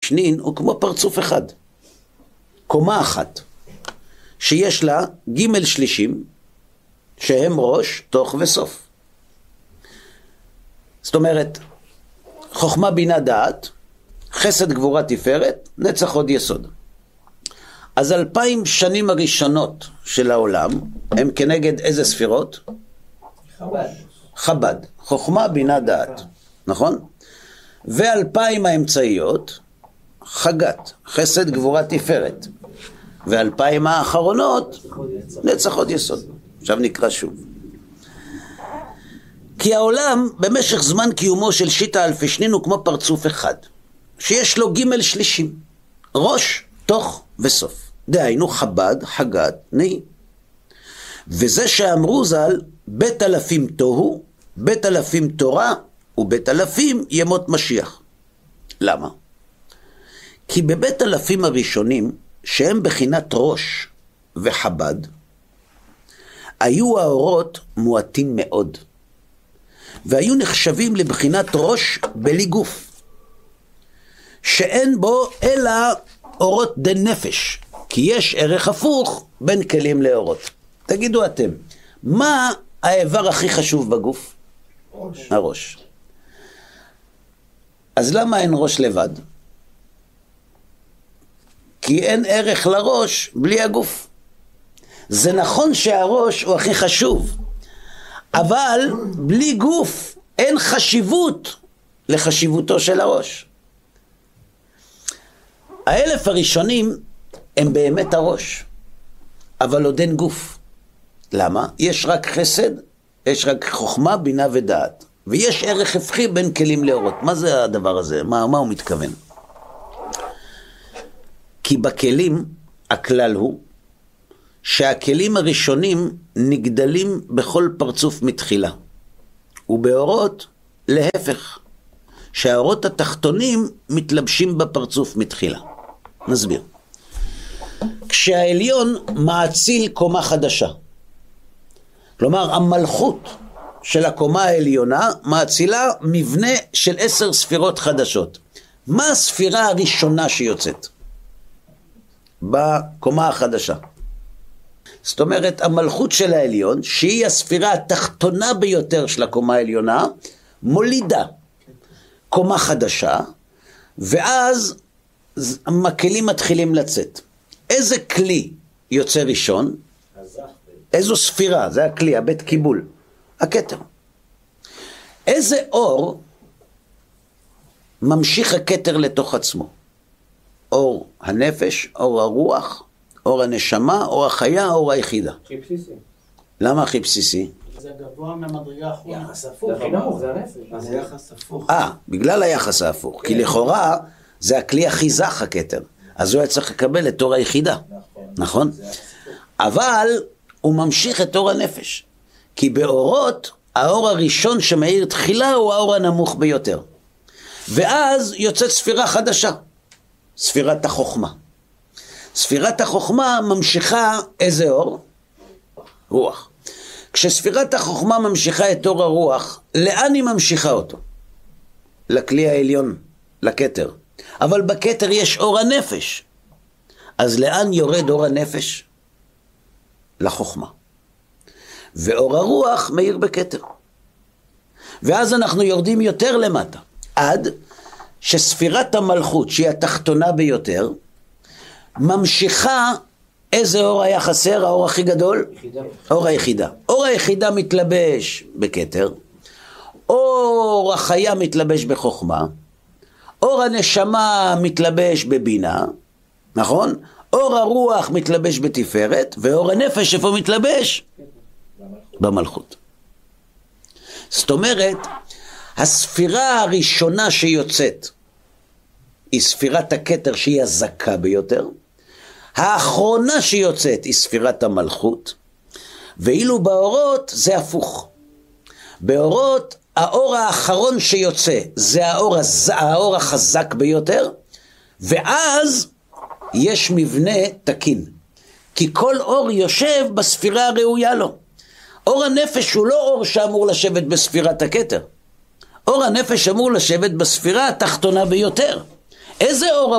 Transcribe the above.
ופשנין הוא כמו פרצוף אחד, קומה אחת, שיש לה ג' שלישים, שהם ראש, תוך וסוף. זאת אומרת, חוכמה בינה דעת, חסד גבורה תפארת, נצח עוד יסוד. אז 2000 שנים הראשונות של העולם, הם כנגד איזה ספירות? חב"ד, חוכמה בינה דעת, נכון? ו2000 האמצעיות, חגת, חסד גבורה תפארת. ו2000 האחרונות, נצח עוד יסוד. עכשיו נקרא שוב. כי העולם במשך זמן קיומו של שיטה אלפי שנין הוא כמו פרצוף אחד, שיש לו ג' שלישים, ראש, תוך וסוף. דהיינו חב"ד, חגת, נהי. וזה שאמרו ז"ל, בית אלפים תוהו, בית אלפים תורה, ובית אלפים ימות משיח. למה? כי בבית אלפים הראשונים, שהם בחינת ראש וחב"ד, היו האורות מועטים מאוד, והיו נחשבים לבחינת ראש בלי גוף, שאין בו אלא אורות דן נפש, כי יש ערך הפוך בין כלים לאורות. תגידו אתם, מה האיבר הכי חשוב בגוף? ראש. הראש. אז למה אין ראש לבד? כי אין ערך לראש בלי הגוף. זה נכון שהראש הוא הכי חשוב, אבל בלי גוף אין חשיבות לחשיבותו של הראש. 1000 הראשונים הם באמת הראש, אבל עוד אין גוף. למה? יש רק חסד, יש רק חוכמה, בינה ודעת, ויש ערך הפכי בין כלים לאורות. מה זה הדבר הזה? מה הוא מתכוון? כי בכלים הכלל הוא שהכלים הראשונים נגדלים בכל פרצוף מתחילה, ובאורות להפך, שהאורות התחתונים מתלבשים בפרצוף מתחילה. נסביר. כשהעליון מאציל קומה חדשה, כלומר המלכות של הקומה העליונה מאצילה מבנה של 10 ספירות חדשות. מה הספירה הראשונה שיוצאת בקומה החדשה? זאת אומרת, המלכות של העליון, שהיא הספירה התחתונה ביותר של הקומה העליונה, מולידה קומה חדשה, ואז הכלים מתחילים לצאת. איזה כלי יוצא ראשון? איזו ספירה? זה הכלי, הבית קיבול, הכתר. איזה אור ממשיך הכתר לתוך עצמו? אור הנפש, אור הרוח, אור הנשמה, אור החיה, אור היחידה. הכי בסיסי. למה הכי בסיסי? זה גבוה ממדרגה האחרונה. יחס הפוך. זה הנפש. זה יחס הפוך. בגלל היחס ההפוך. כי לכאורה זה הכלי הכי זך הכתר. אז הוא היה צריך לקבל את אור היחידה. נכון? אבל הוא ממשיך את אור הנפש. כי באורות, האור הראשון שמאיר תחילה הוא האור הנמוך ביותר. ואז יוצאת ספירה חדשה. ספירת החוכמה. ספירת החוכמה ממשיכה איזה אור? רוח. כשספירת החוכמה ממשיכה את אור הרוח, לאן היא ממשיכה אותו? לכלי העליון, לכתר. אבל בכתר יש אור הנפש. אז לאן יורד אור הנפש? לחוכמה. ואור הרוח מאיר בכתר. ואז אנחנו יורדים יותר למטה, עד שספירת המלכות, שהיא התחתונה ביותר, ממשיכה. איזה אור היה חסר? האור הכי גדול? יחידה. אור היחידה. אור היחידה מתלבש בכתר, אור החיה מתלבש בחוכמה, אור הנשמה מתלבש בבינה, נכון? אור הרוח מתלבש בתפארת, ואור הנפש איפה מתלבש? במלכות. זאת אומרת, הספירה הראשונה שיוצאת היא ספירת הכתר, שהיא הזכה ביותר. האחרונה שיוצאת היא ספירת המלכות, ואילו באורות זה הפוך. באורות האור האחרון שיוצא זה האור החזק ביותר, ואז יש מבנה תקין, כי כל אור יושב בספירה הראויה לו. אור הנפש הוא לא אור שאמור לשבת בספירת הכתר. אור הנפש אמור לשבת בספירה התחתונה ביותר. איזה אור